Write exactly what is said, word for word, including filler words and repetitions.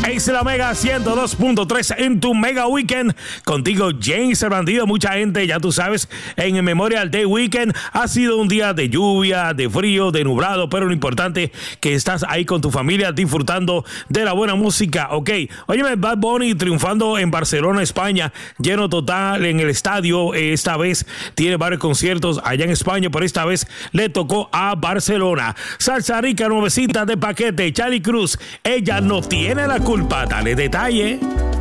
Es la Mega ciento dos punto tres en tu Mega Weekend. Contigo, James el Bandido. Mucha gente, ya tú sabes, en el Memorial Day Weekend ha sido un día de lluvia, de frío, de nublado, pero lo importante es que estás ahí con tu familia disfrutando de la buena música, ¿ok? Óyeme, Bad Bunny triunfando en Barcelona, España, lleno total en el estadio. Esta vez tiene varios conciertos allá en España, pero esta vez le tocó a Barcelona. Salsa rica, nuevecita de paquete, Charlie Cruz, ella no tiene la culpa. Dale detalle.